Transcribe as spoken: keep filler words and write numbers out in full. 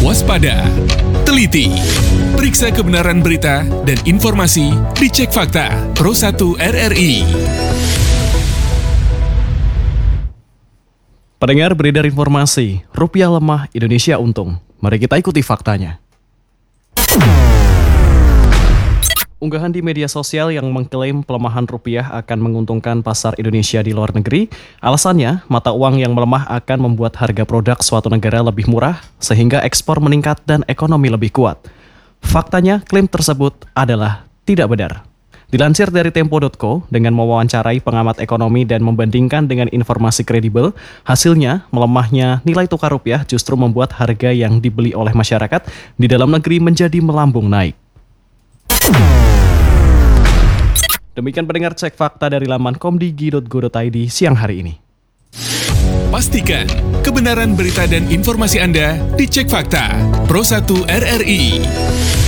waspada, teliti, periksa kebenaran berita dan informasi di Cek Fakta Pro satu R R I. Pendengar, beredar informasi, rupiah lemah, Indonesia untung. Mari kita ikuti faktanya. Unggahan di media sosial yang mengklaim pelemahan rupiah akan menguntungkan pasar Indonesia di luar negeri. Alasannya, mata uang yang melemah akan membuat harga produk suatu negara lebih murah, sehingga ekspor meningkat dan ekonomi lebih kuat. Faktanya, klaim tersebut adalah tidak benar. Dilansir dari Tempo titik co, dengan mewawancarai pengamat ekonomi dan membandingkan dengan informasi kredibel, hasilnya melemahnya nilai tukar rupiah justru membuat harga yang dibeli oleh masyarakat di dalam negeri menjadi melambung naik. Demikian pendengar Cek Fakta dari laman komdigi titik go titik id siang hari ini. Pastikan kebenaran berita dan informasi Anda di Cek Fakta Pro satu R R I.